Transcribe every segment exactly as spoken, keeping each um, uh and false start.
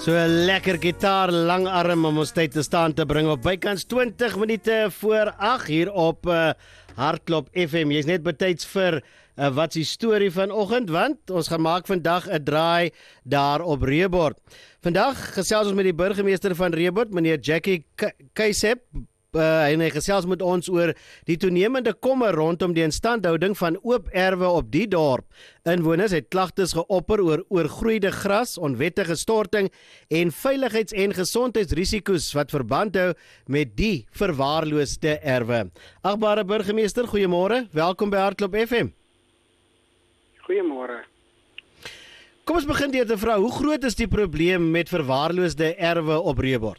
So 'n lekker gitaar, langarm om ons tyd te staan te bring op bykans twintig minute voor agt hier op uh, Hartklop F M. Jy's net betyds vir uh, wat is die storie vanoggend, want ons gaan maak vandag 'n draai daar op Reebord. Vandag gesels ons met die burgemeester van Reebord, meneer Jackie Keisep. Uh, en hy gesels met ons oor die toenemende kommer rondom die instandhouding van oop erwe op die dorp. Inwoners het klagtes geopper oor oorgroeide gras, onwettige storting en veiligheids- en gesondheidsrisiko's wat verband hou met die verwaarloosde erwe. Agbare burgemeester, goeiemôre. Welkom by Hartklop F M. Goeiemôre. Kom ons begin deur te vra, hoe groot is die probleem met verwaarloosde erwe op Reebord?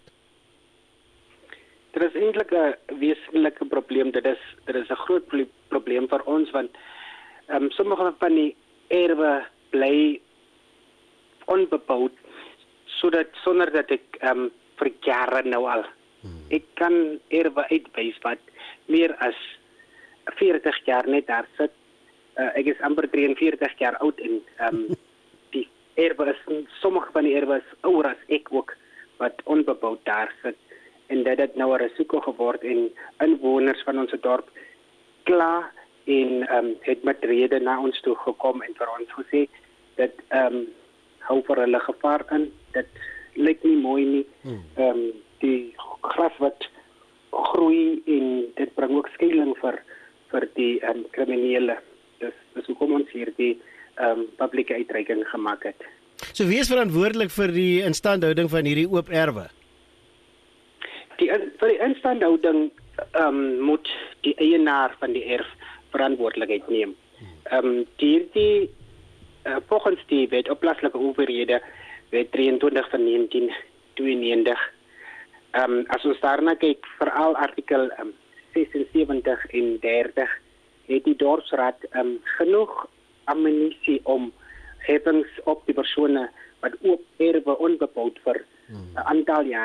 Dit is eintlik 'n wesenlike probleem. Dit is dit is 'n groot probleem vir ons, want um, sommige van die erwe bly onbebouwd, sodat sonder dat ek um, vir jare nou al hmm. ek kan erwe uitwys wat meer as veertig jaar net daar sit. Uh, ek is amper drieënveertig jaar oud en um, die erwe is, sommige van die erwe is ouer as ek ook, wat onbebouwd daar sit. En dit het nou 'n risiko geword en inwoners van ons dorp klaar en um, het met rede na ons toe gekom en vir ons gesê dat um, hou vir hulle gevaar in. Dit lyk nie mooi nie. Hmm. Um, die gras wat groei en dit bring ook skuiling vir vir die um, kriminele. Dus, dus hoekom ons hier die um, publieke uitreiking gemaak het. So wie is verantwoordelik vir die instandhouding van hierdie oop erwe? Die, vir die instandhouding um, moet die eienaar van die erf verantwoordelikheid neem. Um, die, die, uh, volgens die wet op plaaslike owerhede, wet drieëntwintig van negentien tweeënnegentig, um, as ons daarna kyk, veral artikel um, sesensewentig en dertig, het die dorpsraad um, genoeg ammunisie om heffings op die persone wat ook erwe onbebouwd vir 'n aantal jaar